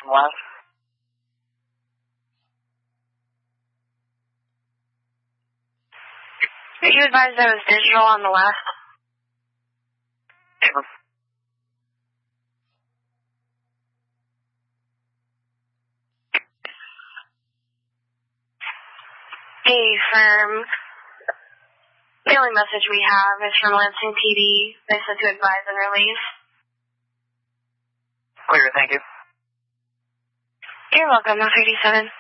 left. You advised that it was digital on the left? A firm mailing message we have is from Lansing PD. They said to advise and release. Clear, thank you. You're welcome, 37.